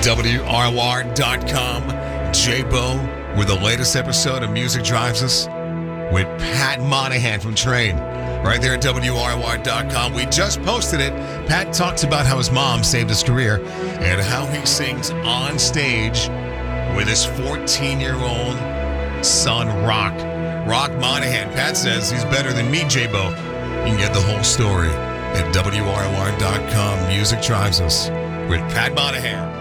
WRWR.com. J-Bo with the latest episode of Music Drives Us with Pat Monahan from Train. Right there at WRWR.com. We just posted it. Pat talks about how his mom saved his career and how he sings on stage with his 14-year-old son, Rock. Rock Monahan. Pat says he's better than me, J-Bo. You can get the whole story at WRWR.com. Music Drives Us with Pat Monahan.